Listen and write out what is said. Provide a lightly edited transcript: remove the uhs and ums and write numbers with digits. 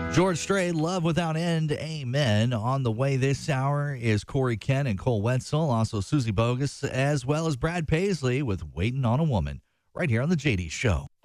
George Strait, Love Without End, Amen. On the way this hour is Corey Kent and Cole Wetzel, also Susie Bogus, as well as Brad Paisley with Waiting on a Woman, right here on The JD Show.